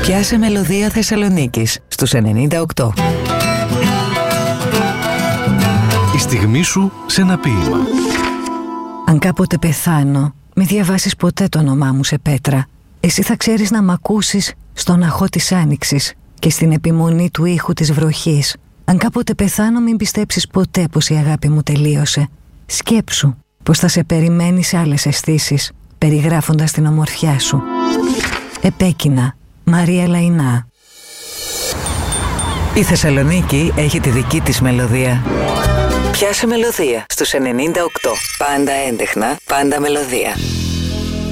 Πιάσε μελωδία Θεσσαλονίκης στους 98. Η στιγμή σου σε ένα ποίημα. Αν κάποτε πεθάνω, μη διαβάσεις ποτέ το όνομά μου σε πέτρα. Εσύ θα ξέρεις να μ' ακούσεις στον αχώ της άνοιξης και στην επιμονή του ήχου της βροχής. Αν κάποτε πεθάνω, μην πιστέψεις ποτέ πως η αγάπη μου τελείωσε. Σκέψου πως θα σε περιμένει σε άλλες αισθήσεις, περιγράφοντας την ομορφιά σου. Επέκεινα, Μαρία Λαϊνά. Η Θεσσαλονίκη έχει τη δική της μελωδία. Πιάσε μελωδία στους 98. Πάντα έντεχνα, πάντα μελωδία.